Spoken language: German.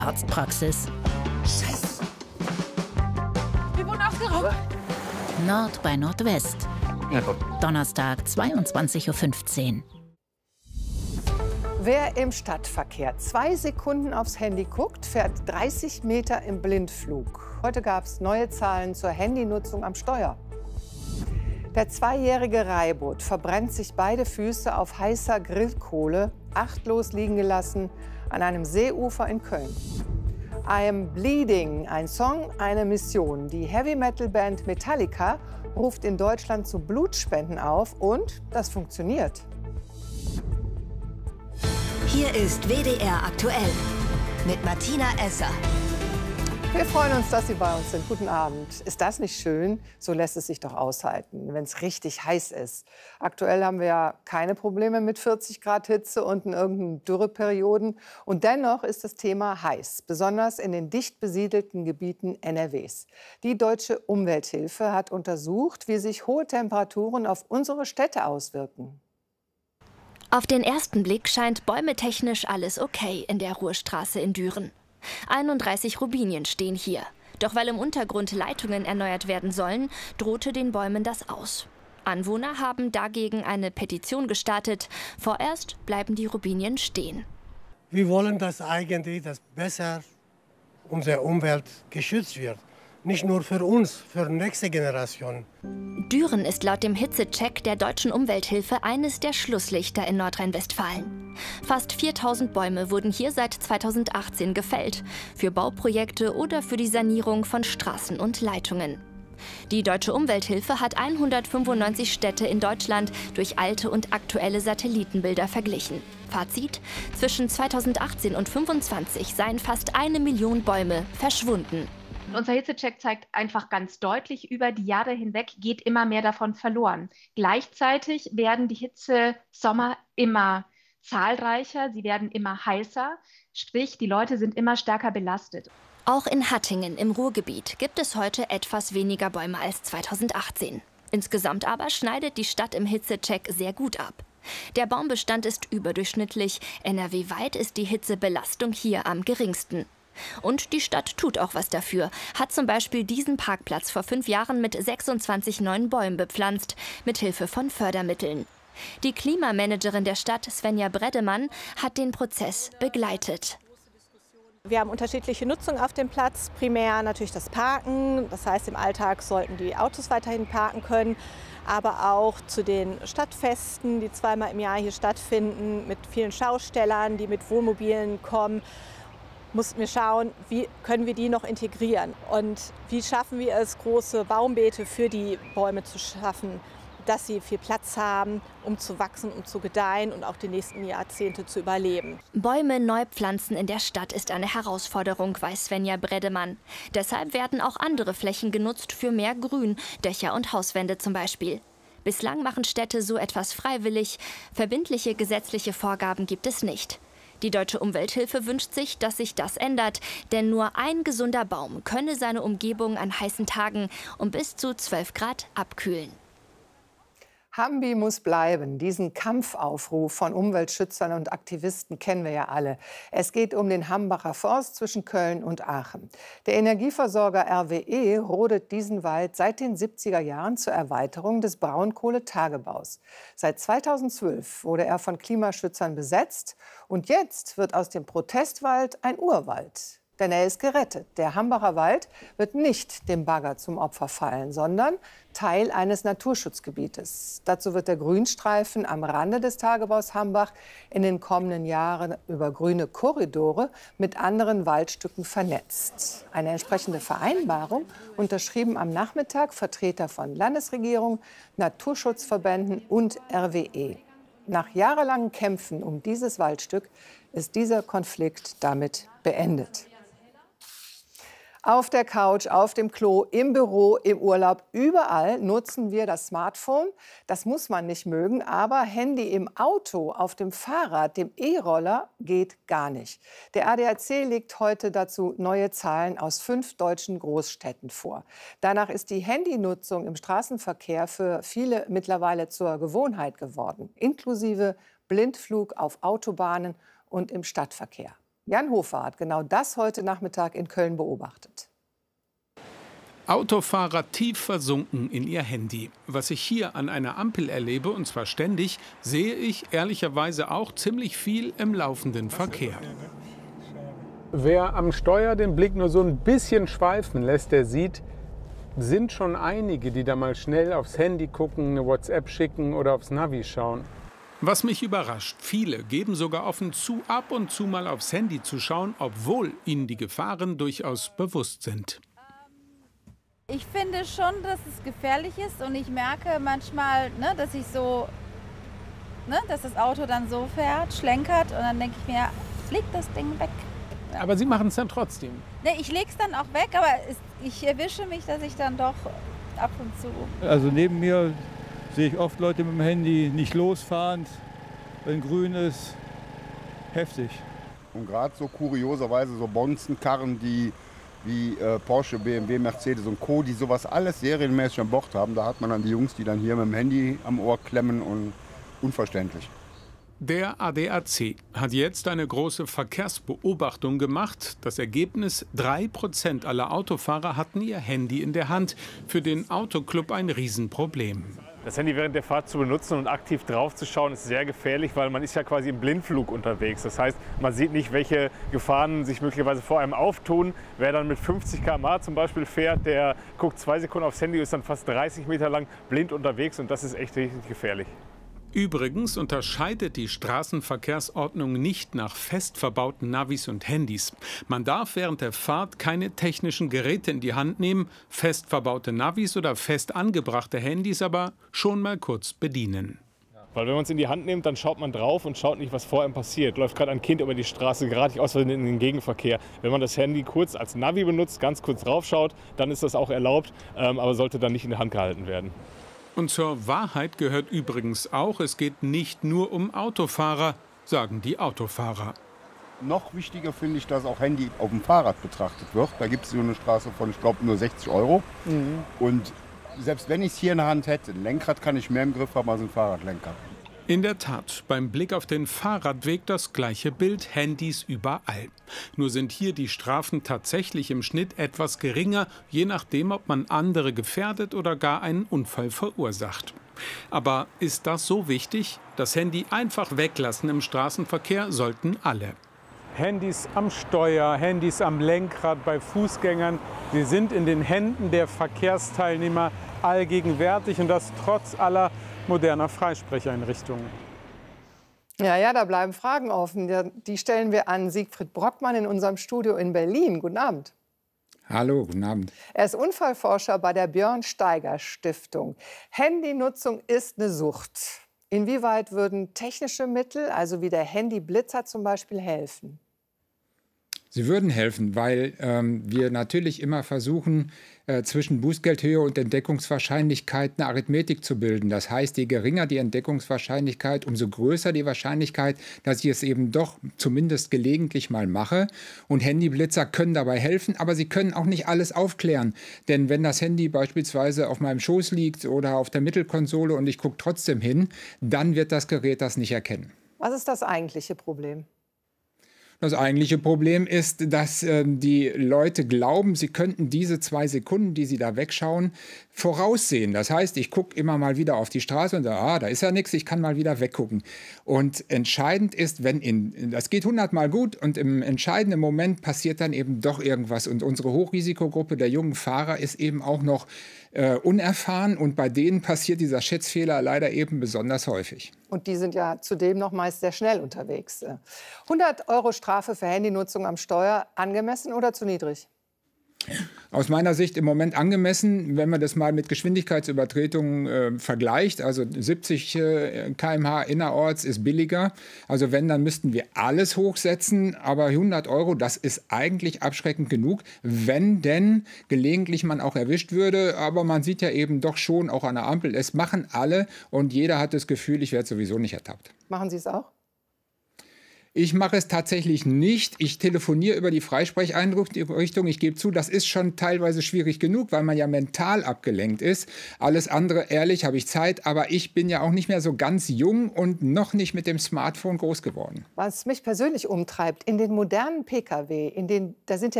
Arztpraxis. Scheiße. Wir wurden aufgeraubt. Nord bei Nordwest. Ja, komm. Donnerstag, 22:15 Uhr. Wer im Stadtverkehr 2 Sekunden aufs Handy guckt, fährt 30 Meter im Blindflug. Heute gab es neue Zahlen zur Handynutzung am Steuer. Der 2-jährige Raibot verbrennt sich beide Füße auf heißer Grillkohle, achtlos liegen gelassen an einem Seeufer in Köln. I Am Bleeding, ein Song, eine Mission. Die Heavy-Metal-Band Metallica ruft in Deutschland zu Blutspenden auf und das funktioniert. Hier ist WDR aktuell mit Martina Esser. Wir freuen uns, dass Sie bei uns sind. Guten Abend. Ist das nicht schön? So lässt es sich doch aushalten, wenn es richtig heiß ist. Aktuell haben wir ja keine Probleme mit 40 Grad Hitze und in irgendeinen Dürreperioden. Und dennoch ist das Thema heiß, besonders in den dicht besiedelten Gebieten NRWs. Die Deutsche Umwelthilfe hat untersucht, wie sich hohe Temperaturen auf unsere Städte auswirken. Auf den ersten Blick scheint bäumetechnisch alles okay in der Ruhrstraße in Düren. 31 Robinien stehen hier. Doch weil im Untergrund Leitungen erneuert werden sollen, drohte den Bäumen das aus. Anwohner haben dagegen eine Petition gestartet. Vorerst bleiben die Robinien stehen. Wir wollen, dass besser unsere Umwelt geschützt wird. Nicht nur für uns, für die nächste Generation. Düren ist laut dem Hitzecheck der Deutschen Umwelthilfe eines der Schlusslichter in Nordrhein-Westfalen. Fast 4000 Bäume wurden hier seit 2018 gefällt, für Bauprojekte oder für die Sanierung von Straßen und Leitungen. Die Deutsche Umwelthilfe hat 195 Städte in Deutschland durch alte und aktuelle Satellitenbilder verglichen. Fazit: Zwischen 2018 und 2025 seien fast 1 Million Bäume verschwunden. Unser Hitzecheck zeigt einfach ganz deutlich, über die Jahre hinweg geht immer mehr davon verloren. Gleichzeitig werden die Hitzesommer immer zahlreicher, sie werden immer heißer, sprich die Leute sind immer stärker belastet. Auch in Hattingen im Ruhrgebiet gibt es heute etwas weniger Bäume als 2018. Insgesamt aber schneidet die Stadt im Hitzecheck sehr gut ab. Der Baumbestand ist überdurchschnittlich, NRW-weit ist die Hitzebelastung hier am geringsten. Und die Stadt tut auch was dafür, hat zum Beispiel diesen Parkplatz vor 5 Jahren mit 26 neuen Bäumen bepflanzt, mit Hilfe von Fördermitteln. Die Klimamanagerin der Stadt, Svenja Bredemann, hat den Prozess begleitet. Wir haben unterschiedliche Nutzung auf dem Platz, primär natürlich das Parken, das heißt im Alltag sollten die Autos weiterhin parken können, aber auch zu den Stadtfesten, die 2-mal im Jahr hier stattfinden, mit vielen Schaustellern, die mit Wohnmobilen kommen. Mussten wir schauen, wie können wir die noch integrieren und wie schaffen wir es, große Baumbeete für die Bäume zu schaffen, dass sie viel Platz haben, um zu wachsen, um zu gedeihen und auch die nächsten Jahrzehnte zu überleben. Bäume neu pflanzen in der Stadt ist eine Herausforderung, weiß Svenja Bredemann. Deshalb werden auch andere Flächen genutzt für mehr Grün, Dächer und Hauswände zum Beispiel. Bislang machen Städte so etwas freiwillig, verbindliche gesetzliche Vorgaben gibt es nicht. Die Deutsche Umwelthilfe wünscht sich, dass sich das ändert, denn nur ein gesunder Baum könne seine Umgebung an heißen Tagen um bis zu 12 Grad abkühlen. Hambi muss bleiben. Diesen Kampfaufruf von Umweltschützern und Aktivisten kennen wir ja alle. Es geht um den Hambacher Forst zwischen Köln und Aachen. Der Energieversorger RWE rodet diesen Wald seit den 70er Jahren zur Erweiterung des Braunkohletagebaus. Seit 2012 wurde er von Klimaschützern besetzt und jetzt wird aus dem Protestwald ein Urwald. Denn er ist gerettet. Der Hambacher Wald wird nicht dem Bagger zum Opfer fallen, sondern Teil eines Naturschutzgebietes. Dazu wird der Grünstreifen am Rande des Tagebaus Hambach in den kommenden Jahren über grüne Korridore mit anderen Waldstücken vernetzt. Eine entsprechende Vereinbarung unterschrieben am Nachmittag Vertreter von Landesregierung, Naturschutzverbänden und RWE. Nach jahrelangen Kämpfen um dieses Waldstück ist dieser Konflikt damit beendet. Auf der Couch, auf dem Klo, im Büro, im Urlaub, überall nutzen wir das Smartphone. Das muss man nicht mögen, aber Handy im Auto, auf dem Fahrrad, dem E-Roller geht gar nicht. Der ADAC legt heute dazu neue Zahlen aus 5 deutschen Großstädten vor. Danach ist die Handynutzung im Straßenverkehr für viele mittlerweile zur Gewohnheit geworden, inklusive Blindflug auf Autobahnen und im Stadtverkehr. Jan Hofer hat genau das heute Nachmittag in Köln beobachtet. Autofahrer tief versunken in ihr Handy. Was ich hier an einer Ampel erlebe, und zwar ständig, sehe ich ehrlicherweise auch ziemlich viel im laufenden Verkehr. Wer am Steuer den Blick nur so ein bisschen schweifen lässt, der sieht, sind schon einige, die da mal schnell aufs Handy gucken, eine WhatsApp schicken oder aufs Navi schauen. Was mich überrascht, viele geben sogar offen zu, ab und zu mal aufs Handy zu schauen, obwohl ihnen die Gefahren durchaus bewusst sind. Ich finde schon, dass es gefährlich ist und ich merke manchmal, dass dass das Auto dann so fährt, schlenkert und dann denke ich mir, leg das Ding weg. Aber Sie machen es dann trotzdem? Nee, ich lege es dann auch weg, aber ich erwische mich, dass ich dann doch ab und zu... Also neben mir sehe ich oft Leute mit dem Handy nicht losfahrend, wenn grün ist, heftig. Und gerade so kurioserweise so Bonzenkarren, die wie Porsche, BMW, Mercedes und Co., die sowas alles serienmäßig an Bord haben, da hat man dann die Jungs, die dann hier mit dem Handy am Ohr klemmen und unverständlich. Der ADAC hat jetzt eine große Verkehrsbeobachtung gemacht. Das Ergebnis: 3% aller Autofahrer hatten ihr Handy in der Hand. Für den Autoclub ein Riesenproblem. Das Handy während der Fahrt zu benutzen und aktiv drauf zu schauen, ist sehr gefährlich, weil man ist ja quasi im Blindflug unterwegs. Das heißt, man sieht nicht, welche Gefahren sich möglicherweise vor einem auftun. Wer dann mit 50 km/h zum Beispiel fährt, der guckt 2 Sekunden aufs Handy, ist dann fast 30 Meter lang blind unterwegs und das ist echt richtig gefährlich. Übrigens unterscheidet die Straßenverkehrsordnung nicht nach fest verbauten Navis und Handys. Man darf während der Fahrt keine technischen Geräte in die Hand nehmen, fest verbaute Navis oder fest angebrachte Handys aber schon mal kurz bedienen. Weil wenn man es in die Hand nimmt, dann schaut man drauf und schaut nicht, was vor einem passiert. Läuft gerade ein Kind über die Straße, gerade aus Versehen in den Gegenverkehr. Wenn man das Handy kurz als Navi benutzt, ganz kurz draufschaut, dann ist das auch erlaubt, aber sollte dann nicht in der Hand gehalten werden. Und zur Wahrheit gehört übrigens auch, es geht nicht nur um Autofahrer, sagen die Autofahrer. Noch wichtiger finde ich, dass auch Handy auf dem Fahrrad betrachtet wird. Da gibt es so eine Straße von, ich glaube, nur 60 €. Und selbst wenn ich es hier in der Hand hätte, ein Lenkrad kann ich mehr im Griff haben als ein Fahrradlenker. In der Tat, beim Blick auf den Fahrradweg das gleiche Bild, Handys überall. Nur sind hier die Strafen tatsächlich im Schnitt etwas geringer, je nachdem, ob man andere gefährdet oder gar einen Unfall verursacht. Aber ist das so wichtig? Das Handy einfach weglassen im Straßenverkehr sollten alle. Handys am Steuer, Handys am Lenkrad, bei Fußgängern, sie sind in den Händen der Verkehrsteilnehmer allgegenwärtig und das trotz aller moderner Freisprecheinrichtungen. Ja, da bleiben Fragen offen. Die stellen wir an Siegfried Brockmann in unserem Studio in Berlin. Guten Abend. Hallo, guten Abend. Er ist Unfallforscher bei der Björn Steiger Stiftung. Handynutzung ist eine Sucht. Inwieweit würden technische Mittel, also wie der Handyblitzer zum Beispiel, helfen? Sie würden helfen, weil wir natürlich immer versuchen, zwischen Bußgeldhöhe und Entdeckungswahrscheinlichkeit eine Arithmetik zu bilden. Das heißt, je geringer die Entdeckungswahrscheinlichkeit, umso größer die Wahrscheinlichkeit, dass ich es eben doch zumindest gelegentlich mal mache. Und Handyblitzer können dabei helfen, aber sie können auch nicht alles aufklären. Denn wenn das Handy beispielsweise auf meinem Schoß liegt oder auf der Mittelkonsole und ich gucke trotzdem hin, dann wird das Gerät das nicht erkennen. Was ist das eigentliche Problem? Das eigentliche Problem ist, dass die Leute glauben, sie könnten diese 2 Sekunden, die sie da wegschauen, voraussehen. Das heißt, ich gucke immer mal wieder auf die Straße und sage, da ist ja nichts, ich kann mal wieder weggucken. Und entscheidend ist, das geht 100-mal gut und im entscheidenden Moment passiert dann eben doch irgendwas. Und unsere Hochrisikogruppe der jungen Fahrer ist eben auch noch unerfahren und bei denen passiert dieser Schätzfehler leider eben besonders häufig. Und die sind ja zudem noch meist sehr schnell unterwegs. 100 € Strafe für Handynutzung am Steuer, angemessen oder zu niedrig? Aus meiner Sicht im Moment angemessen, wenn man das mal mit Geschwindigkeitsübertretungen vergleicht. Also 70 km/h innerorts ist billiger. Also wenn, dann müssten wir alles hochsetzen. Aber 100 €, das ist eigentlich abschreckend genug, wenn denn gelegentlich man auch erwischt würde. Aber man sieht ja eben doch schon auch an der Ampel, es machen alle und jeder hat das Gefühl, ich werde sowieso nicht ertappt. Machen Sie es auch? Ich mache es tatsächlich nicht. Ich telefoniere über die Freisprecheinrichtung. Ich gebe zu, das ist schon teilweise schwierig genug, weil man ja mental abgelenkt ist. Alles andere, ehrlich, habe ich Zeit. Aber ich bin ja auch nicht mehr so ganz jung und noch nicht mit dem Smartphone groß geworden. Was mich persönlich umtreibt, in den modernen Pkw, da sind ja